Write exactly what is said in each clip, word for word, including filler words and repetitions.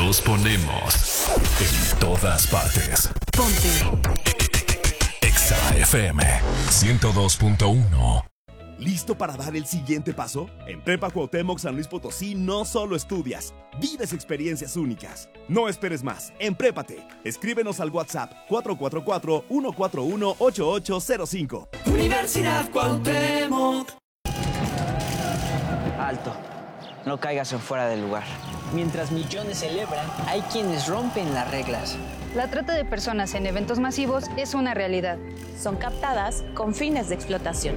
Los ponemos en todas partes. Ponte Exa F M ciento dos punto uno. ¿Listo para dar el siguiente paso? En Prepa Cuauhtémoc San Luis Potosí no solo estudias, vives experiencias únicas. No esperes más, emprépate. Escríbenos al WhatsApp cuatro cuatro cuatro, uno cuatro uno, ocho ocho cero cinco. Universidad Cuauhtémoc. Alto, no caigas en fuera del lugar. Mientras millones celebran, hay quienes rompen las reglas. La trata de personas en eventos masivos es una realidad. Son captadas con fines de explotación.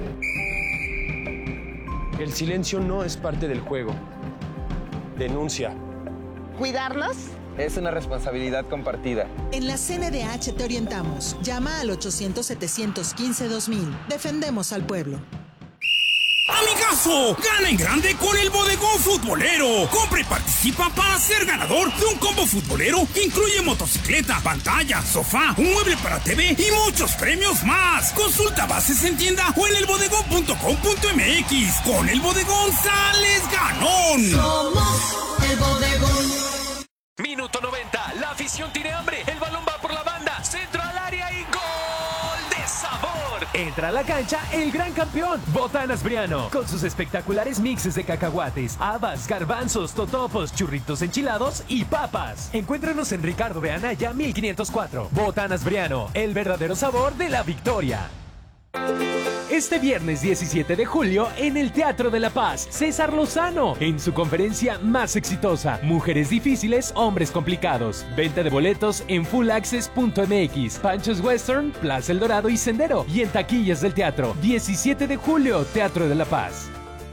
El silencio no es parte del juego. Denuncia. ¿Cuidarnos? Es una responsabilidad compartida. En la C N D H te orientamos. Llama al ochocientos, setecientos quince, dos mil. Defendemos al pueblo. ¡Amigazo! ¡Gana en grande con el Bodegón Futbolero! Compra y participa para ser ganador de un combo futbolero que incluye motocicleta, pantalla, sofá, un mueble para T V y muchos premios más. Consulta bases en tienda o en el bodegón punto com punto m x. Con el Bodegón sales ganón. Somos el Bodegón. Minuto noventa. La afición tiene hambre. El balón va por la banda. Centro al área y gol de sabor. Entra a la cancha el gran campeón, Botanas Briano, con sus espectaculares mixes de cacahuates, habas, garbanzos, totopos, churritos enchilados y papas. Encuéntranos en Ricardo de Anaya mil quinientos cuatro. Botanas Briano, el verdadero sabor de la victoria. Este viernes diecisiete de julio, en el Teatro de la Paz, César Lozano, en su conferencia más exitosa, Mujeres difíciles, hombres complicados. Venta de boletos en full access punto m x, Panchos Western, Plaza El Dorado y Sendero. Y en taquillas del teatro. diecisiete de julio, Teatro de la Paz.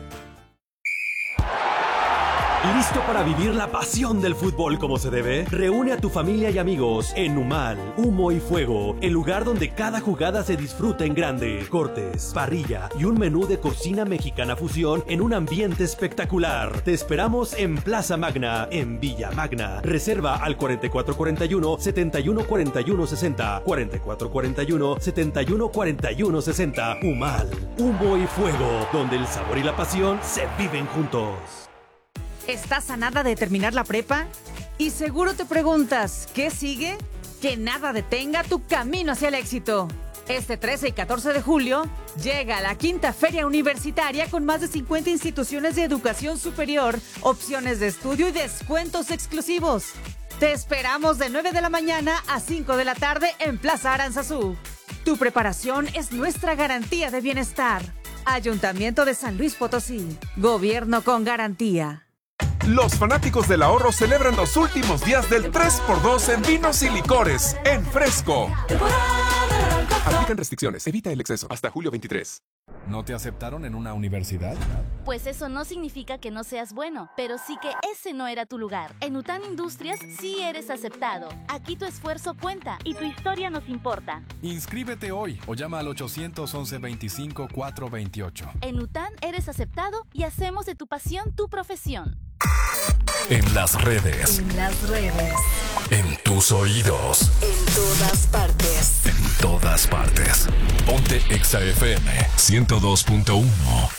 ¿Listo para vivir la pasión del fútbol como se debe? Reúne a tu familia y amigos en Humal, Humo y Fuego, el lugar donde cada jugada se disfruta en grande. Cortes, parrilla y un menú de cocina mexicana fusión en un ambiente espectacular. Te esperamos en Plaza Magna, en Villa Magna. Reserva al cuarenta y cuatro cuarenta y uno, setenta y uno cuarenta y uno sesenta, cuarenta y cuatro cuarenta y uno, setenta y uno cuarenta y uno sesenta. Humal, Humo y Fuego, donde el sabor y la pasión se viven juntos. ¿Estás a nada de terminar la prepa? Y seguro te preguntas, ¿qué sigue? Que nada detenga tu camino hacia el éxito. Este trece y catorce de julio llega la quinta Feria Universitaria con más de cincuenta instituciones de educación superior, opciones de estudio y descuentos exclusivos. Te esperamos de nueve de la mañana a cinco de la tarde en Plaza Aranzazú. Tu preparación es nuestra garantía de bienestar. Ayuntamiento de San Luis Potosí. Gobierno con garantía. Los fanáticos del ahorro celebran los últimos días del tres por dos en vinos y licores en Fresco. Aplican restricciones, evita el exceso. Hasta julio veintitrés. ¿No te aceptaron en una universidad? Pues eso no significa que no seas bueno, pero sí que ese no era tu lugar. En UTAN Industrias sí eres aceptado. Aquí tu esfuerzo cuenta y tu historia nos importa. Inscríbete hoy o llama al ochocientos once veinticinco cuatrocientos veintiocho. En UTAN eres aceptado y hacemos de tu pasión tu profesión. En las redes. En las redes. En tus oídos. En todas partes. En todas partes. Ponte Exa F M ciento dos punto uno.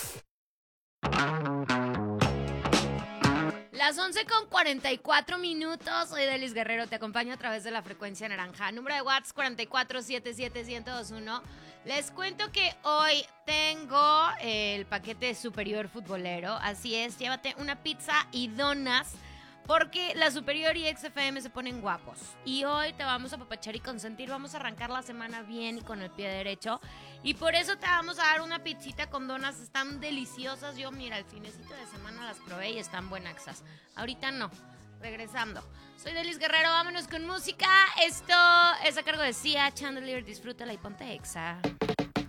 Las once con cuarenta y cuatro minutos. Soy Delis Guerrero, te acompaño a través de la frecuencia naranja. Número de WhatsApp cuarenta y cuatro setenta y siete ciento veintiuno. Les cuento que hoy tengo el paquete superior futbolero. Así es, llévate una pizza y donas porque la Superior y X F M se ponen guapos. Y hoy te vamos a apapachar y consentir. Vamos a arrancar la semana bien y con el pie derecho. Y por eso te vamos a dar una pizzita con donas. Están deliciosas. Yo, mira, el finecito de semana las probé y están buenaxas. Ahorita no. Regresando. Soy Delis Guerrero, vámonos con música. Esto es a cargo de Sia Chandelier. Disfrútala y ponte Exa.